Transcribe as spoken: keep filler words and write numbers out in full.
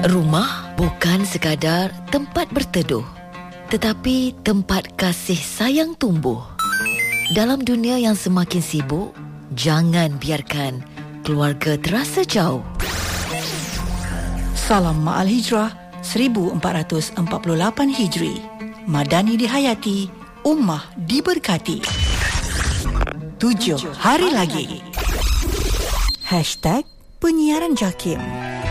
Rumah bukan sekadar tempat berteduh, tetapi tempat kasih sayang tumbuh. Dalam dunia yang semakin sibuk, jangan biarkan keluarga terasa jauh. Salam Ma'al Hijrah seribu empat ratus empat puluh lapan Hijri. Madani dihayati, ummah diberkati. Tujuh hari lagi. Hashtag Penyiaran Jakim.